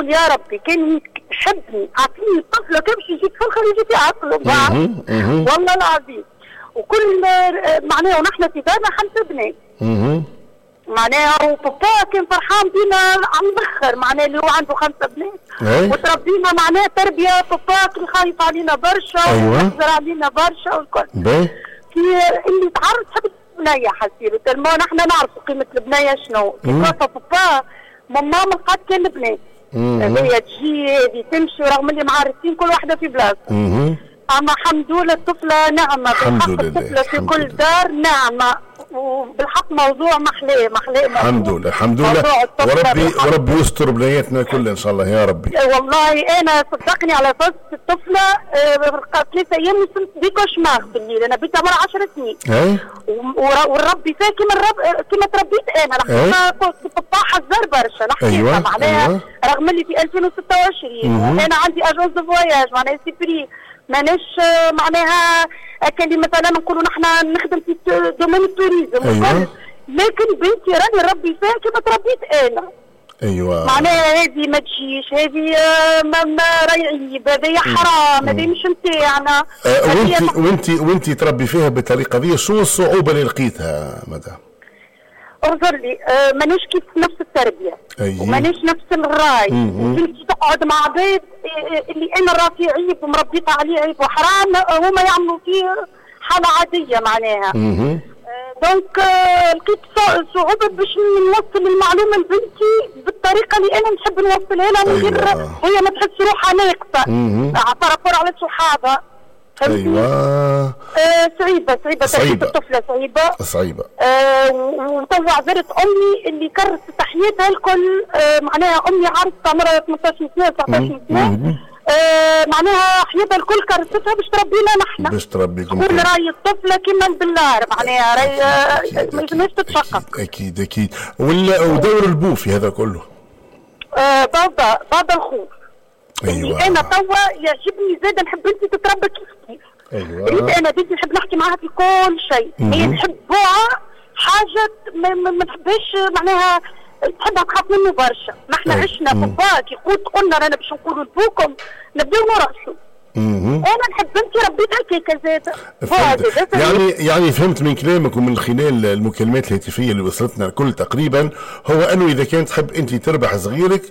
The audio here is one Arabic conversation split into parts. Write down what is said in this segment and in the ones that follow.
نقول يا ربي كان يحبني اعطيني طفله تمشي يجي طفل خليه يجي في عقله والله العظيم. وكل معناها ونحن في دارنا 5 بنات معناها، وبابا كان فرحان بينا عم بخر معناها اللي هو عنده 5 بنات وتربينا معناها تربيه. بابا كان خايف علينا برشا ويحزر علينا برشا والكل. في اللي تعرض تحب البنيه حسيرو تلمو نحن نعرفوا قيمه البنيه شنو. كيف بابا ماما من قد كان البنات هي تجي هذه تمشي رغم اللي معرسين كل واحده في بلاصه. اما الحمد لله الطفله نعمه بالحق، الطفله في كل دار نعمه، وبالحق موضوع محلاه الحمد لله الحمد لله. وربي يستر بنياتنا كلها ان شاء الله يا ربي. والله انا صدقني على فصل الطفله 3 ايام وصلت بكوشمار بالليل. انا بيتها مرة 10 سنين والربي فيها كما تربيت انا. لحظه بابا حذر برشا نحكيها معناها رغم اللي في 2026 انا عندي اجونس دو فواياج معناها سيبري ماناش معناها اللي مثلا نقولوا نحن نخدم في دومين التوريزم لكن بنتي راني ربي فيها كما تربيت انا. معناها هذه ما تجيش، هذه ما راهي عيب، هذه حرام، هذه مش نتاعنا. وانت تربي فيها بالطريقه دي، شو الصعوبه اللي لقيتها مدام؟ اعذر لي ماناش كيف نفس التربيه وماناش نفس الراي. وكنت تقعد مع عباد اللي انا راه فيه عيب ومربيتها عليه عيب وحرام هما يعملوا فيه حاله عاديه معناها. دونك لقيت صعوبه باش نوصل المعلومه لبنتي بالطريقه اللي انا نحب نوصلها لها من غير هي ما تحس روحها ناقصه عباره على صحابها. صعيبة تربية الطفلة صعيبة. وتوا عذرت أمي اللي كرست تحياتها الكل معناها أمي عرست عمرها 18 سنة 19 سنة معناها حياتها الكل كرستها باش تربينا نحن، باش تربيكم كل راي الطفلة كيما بالنار معناها راي ما يلزمهاش تتشقق. أكيد. ودور البو في هذا كله بابا الخوف. انا توا يعجبني زاد نحب بنتي تتربى كيف ريت انا بنتي نحب نحكي معاها في كل شيء. هي نحبوها حاجه ما تحبهاش معناها تحبها تخاف منه برشا. نحن عشنا بابا كي قلنا رانا باش نقولوا لبوكم نبداو نرقصوا. انا نحب بنتي ربيتها كيكا زاد. يعني فهمت من كلامك ومن خلال المكالمات الهاتفيه اللي وصلتنا الكل تقريبا هو انه اذا كانت تحب انت تربح صغيرك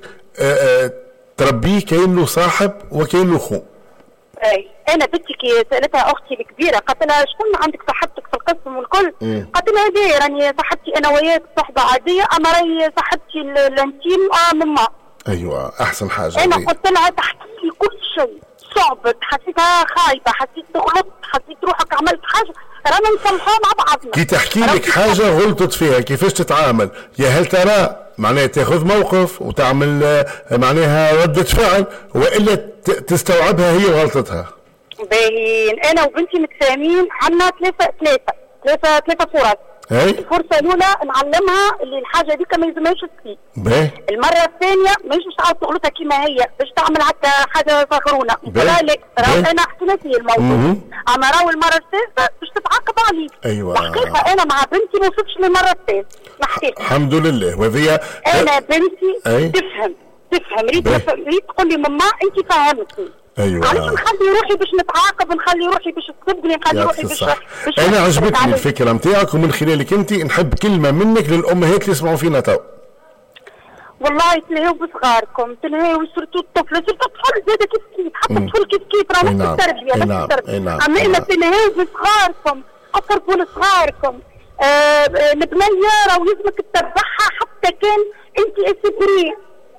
تربيه كأنه صاحب وكأنه خو. انا بنتي كي سالتها اختي الكبيره قالت لها شكون عندك صاحبتك في القسم والكل؟ قالت لها هذه راني صاحبتي انا وياك صحبه عاديه اما راهي صاحبتي الانتيم ماما. احسن حاجه. انا قلت لها تحكي لي كل شيء، صعبت حسيتها خايبه، حسيت غلطت، حسيت روحك عملت حاجه رانا نصلحوها مع بعضنا. كي تحكي لك حاجه غلطت فيها كيفاش تتعامل؟ يا هل ترى معناها تاخذ موقف وتعمل معناها ردة فعل والا تستوعبها هي غلطتها؟ باين انا وبنتي متفاهمين عندنا ثلاثة فرص. الفرصة الأولى نعلمها اللي الحاجة دي ما يلزمهاش تسيب. المرة الثانية ماهيش باش تعاود تغلطها كيما هي باش تعمل هكا حاجة فخرونة. لا راهو أنا حكيت لي الموضوع. أما راهو المرة الثالثة باش تتعاقب عليك. الحقيقة أنا مع بنتي ما وصلتش للمرة الثالثة. الحمد لله. وهذه أنا بنتي تفهم ريت تقول لي ماما أنت فهمتني. علاش نخلي روحي باش نتعاقب، نخلي روحي باش تصدقني، نخلي روحي باش انا عجبتني الفكره نتاعك ومن خلالك انت نحب كلمه منك للامهات اللي يسمعوا فينا تو. والله تلهيو بصغاركم، تلهيو سورتو الطفل زاد كيف حتى الطفل كيف راه نفس التربيه اما انا تلهيو بصغاركم، اقربوا لصغاركم. البنيه راهو لازمك تتبعها حتى كان انت اسبري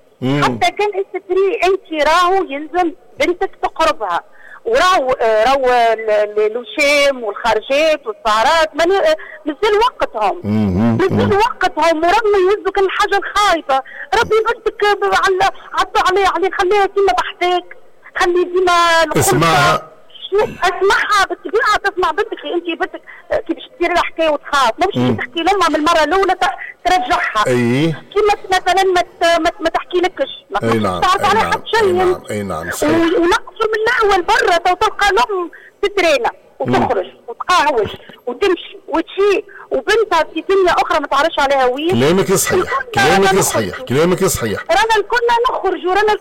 انت راهو يلزم بنتك تقربها. وراو الوشام والخارجات والسهرات مازال وقتهم وربي يهزك الحاجه الخايبه. ربي يبارك على خليها كيما بحثك، خلي ديما اسمعها بالطبيعه تسمع بنتك. انت بنتك كي باش دير لها حكايه وتخاف ما باش تحكي لها من المره الاولى ترجعها. كيما مثلا ما تحكي لكش ما تعرف عليها حتى شيء. ونقصوا من الاول برا تلقى الام تترينا وتخرج وتقاوش وتمشي وتشي وبنتها في دنيا اخرى ما تعرفش عليها وين. كلامك صحيح. رانا الكل نخرج ورانا